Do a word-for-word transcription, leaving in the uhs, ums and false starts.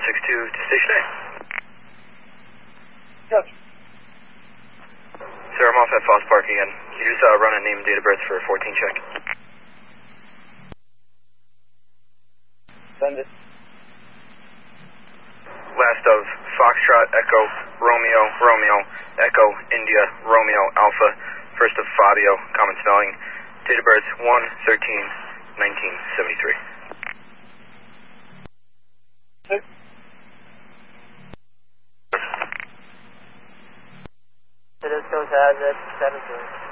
six two to station A. Yes. Sir, I'm off at Foss Park again. Can you just uh, run a name and date of birth for a fourteen check? Send it. Last of Foxtrot, Echo, Romeo, Romeo, Echo, India, Romeo, Alpha. First of Fabio, common spelling. Date of birth one thirteen nineteen seventy-three. Six. It is goes as it seventeen.